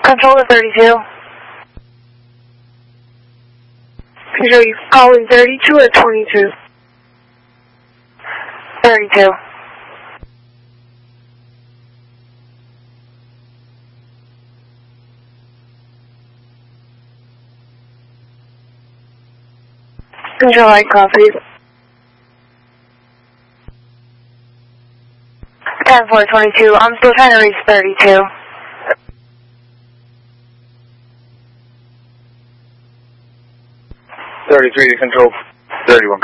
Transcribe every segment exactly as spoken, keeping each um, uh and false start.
Control to thirty-two. Are you calling thirty-two or twenty-two? thirty-two. Control, I copy. ten four twenty-two. I'm still trying to reach thirty-two. thirty-three to control. thirty-one.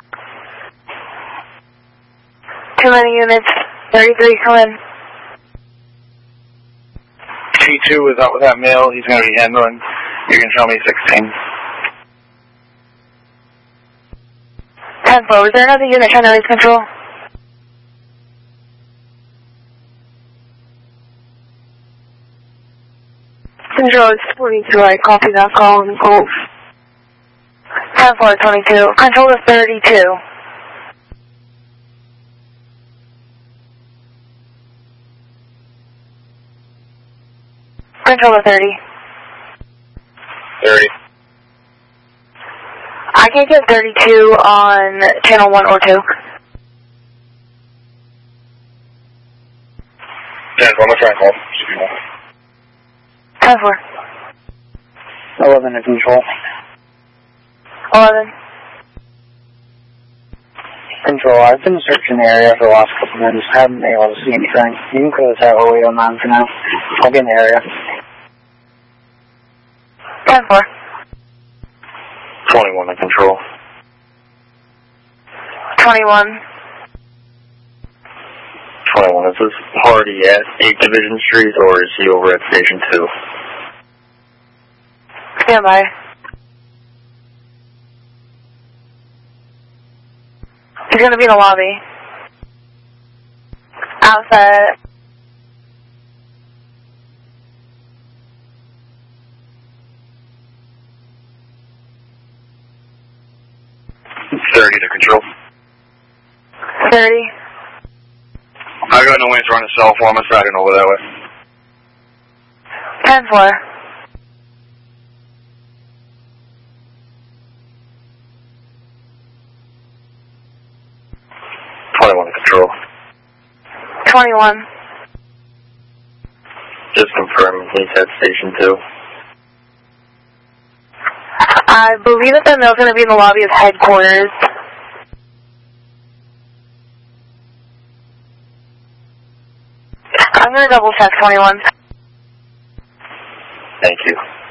Too many units. thirty-three, come in. T two is out with that male. He's going to be handling. You can show me sixteen. ten four. Was there another unit trying to reach control? Control, it's twenty-two. I copy that call and call. ten four twenty-two. Control to thirty-two. Control to thirty. thirty. I can't get thirty-two on channel one or two. ten four, I'm going to try and call. ten four. eleven to control. eleven. Control, I've been searching the area for the last couple of minutes. I haven't been able to see anything. You can close that oh eight oh nine for now. I'll be in the area. ten four. twenty-one to control. twenty-one. twenty-one, is this party at eighth Division Street or is he over at Station two? Stand by. He's going to be in the lobby. Outside. thirty to control. thirty. I got no answer on his cell phone. I'm driving over that way. ten four. twenty-one to control. twenty-one. Just confirm he's at Station two. I believe that the mail's going to be in the lobby of headquarters. I'm going to double check twenty-one. Thank you.